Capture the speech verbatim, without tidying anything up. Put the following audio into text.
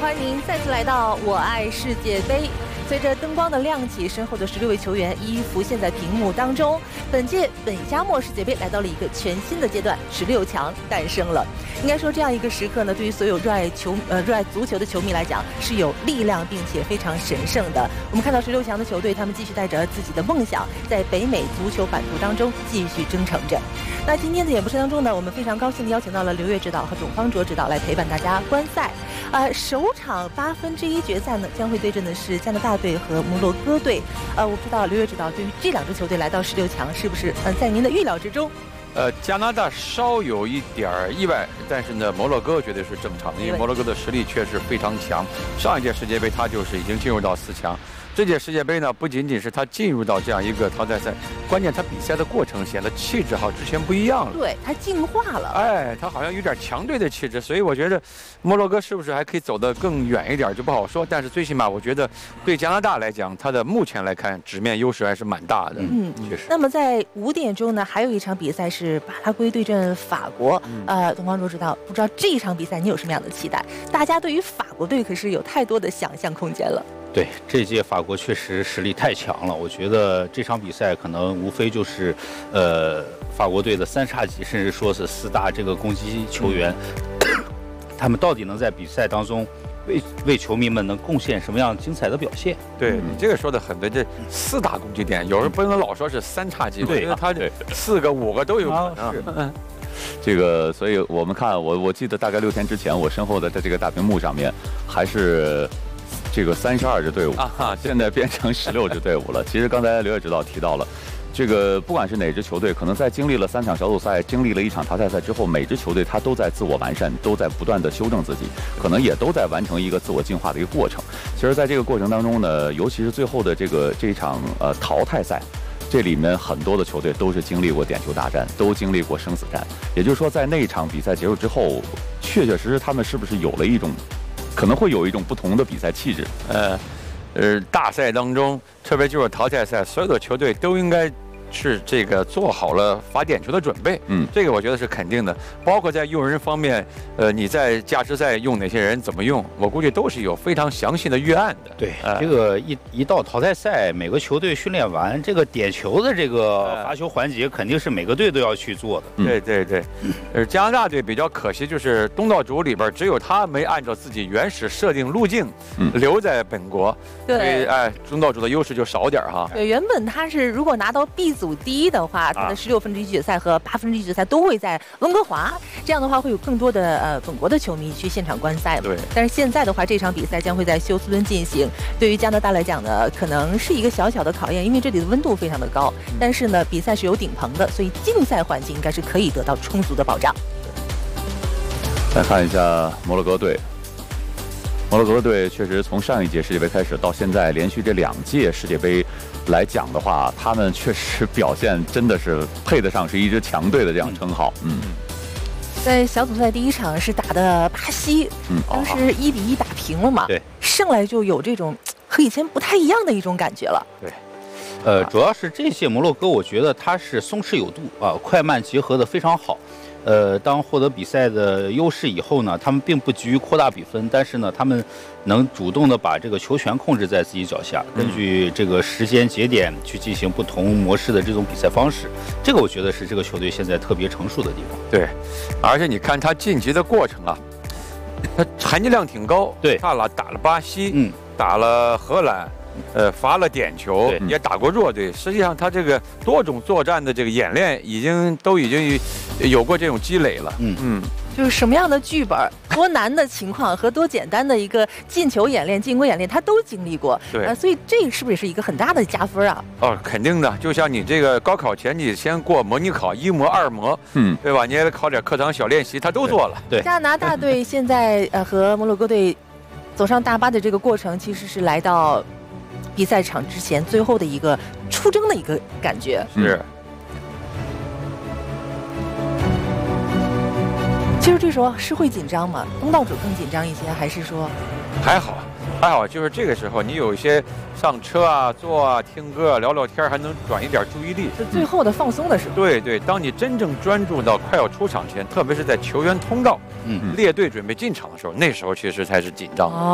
欢迎您再次来到我爱世界杯。随着灯光的亮起，身后的十六位球员一一浮现在屏幕当中。本届本加莫世界杯来到了一个全新的阶段，十六强诞生了。应该说，这样一个时刻呢，对于所有热爱球呃热爱足球的球迷来讲，是有力量并且非常神圣的。我们看到十六强的球队，他们继续带着自己的梦想，在北美足球版图当中继续征程着。那今天的演播室当中呢，我们非常高兴地邀请到了刘越指导和董方卓指导来陪伴大家观赛。呃，首场八分之一决赛呢，将会对阵的是加拿大队和摩洛哥队。呃，我不知道刘越指导对于这两支球队来到十六强，是不是呃在您的预料之中？ 呃，加拿大稍有一点儿意外，但是呢，摩洛哥绝对是正常的，因为摩洛哥的实力确实非常强。上一届世界杯他就是已经进入到四强，这届世界杯呢，不仅仅是他进入到这样一个淘汰赛，关键他比赛的过程显得气质和之前不一样了。 对，他进化了。 哎，他好像有点强队的气质，所以我觉得摩洛哥是不是还可以走得更远一点就不好说。但是最起码我觉得对加拿大来讲，他的目前来看纸面优势还是蛮大的。 嗯， 确实。 那么在五点钟呢，还有一场比赛是巴拉圭对阵法国。嗯、呃，董方卓知道，不知道这一场比赛你有什么样的期待？大家对于法国队可是有太多的想象空间了。 对，这届法国确实实力太强了。我觉得这场比赛可能无非就是，呃，法国队的三叉戟，甚至说是四大这个攻击球员，嗯、他们到底能在比赛当中为为球迷们能贡献什么样精彩的表现？ 对你这个说的很对，这四大攻击点，有人不能老说是三叉戟， 对， 他这四个五个都有可能。 嗯这个，所以我们看，我我记得大概六天之前，我身后的在这个大屏幕上面还是这个三十二支队伍啊，现在变成十六支队伍了。其实刚才刘越指导提到了，这个不管是哪支球队，可能在经历了三场小组赛、经历了一场淘汰赛之后，每支球队他都在自我完善，都在不断的修正自己，可能也都在完成一个自我进化的一个过程。其实，在这个过程当中呢，尤其是最后的这个这一场呃淘汰赛。这里面很多的球队都是经历过点球大战，都经历过生死战。也就是说，在那一场比赛结束之后，确确实实他们是不是有了一种，可能会有一种不同的比赛气质。 呃，呃，大赛当中，特别就是淘汰赛，所有的球队都应该是这个做好了罚点球的准备。嗯，这个我觉得是肯定的。包括在用人方面，呃，你在加时赛用哪些人，怎么用，我估计都是有非常详细的预案的。 对，呃、这个一一到淘汰赛，每个球队训练完，这个点球的这个罚球环节，肯定是每个队都要去做的。 嗯、对对对，呃，加拿大队比较可惜，就是东道主里边只有他没按照自己原始设定路径、嗯、留在本国， 对， 所以哎，东道主的优势就少点哈。 对，原本他是如果拿到 B 组第一的话，他的十六分之一决赛和八分之一决赛都会在温哥华，这样的话会有更多的呃本国的球迷去现场观赛。 对， 但是现在的话，这场比赛将会在休斯敦进行，对于加拿大来讲呢，可能是一个小小的考验，因为这里的温度非常的高。但是呢，比赛是有顶棚的，所以竞赛环境应该是可以得到充足的保障。 再看一下摩洛哥队。摩洛哥队确实从上一届世界杯开始到现在，连续这两届世界杯来讲的话，他们确实表现真的是配得上是一支强队的这样称号。嗯， 在小组赛第一场是打的巴西，嗯，当时一比一打平了嘛， 对， 上来就有这种和以前不太一样的一种感觉了。 对，呃，主要是这届摩洛哥，我觉得他是松弛有度啊，快慢结合的非常好。呃，当获得比赛的优势以后呢，他们并不急于扩大比分，但是呢，他们能主动的把这个球权控制在自己脚下，根据这个时间节点去进行不同模式的这种比赛方式。这个我觉得是这个球队现在特别成熟的地方。 对，而且你看他晋级的过程啊，他含金量挺高。 对， 他了打了巴西，嗯，打了荷兰。呃，罚了点球，也打过弱队。实际上，他这个多种作战的这个演练，已经都已经有过这种积累了。嗯嗯， 就是什么样的剧本、多难的情况和多简单的一个进球演练、进攻演练，他都经历过。 对， 呃，所以这是不是也是一个很大的加分啊？ 哦，肯定的。就像你这个高考前，你先过模拟考一模、二模，嗯，对吧？你也得考点课堂小练习，他都做了。 对， 加拿大队现在呃和摩洛哥队走上大巴的这个过程，其实是来到比赛场之前最后的一个出征的一个感觉。 是。 其实这时候是会紧张吗？东道主更紧张一些，还是说？ 还好，还好，就是这个时候你有一些上车啊、坐啊、听歌、聊聊天，还能转移点注意力。 是最后的放松的时候。 对对，当你真正专注到快要出场前，特别是在球员通道、嗯，列队准备进场的时候，那时候其实才是紧张。哦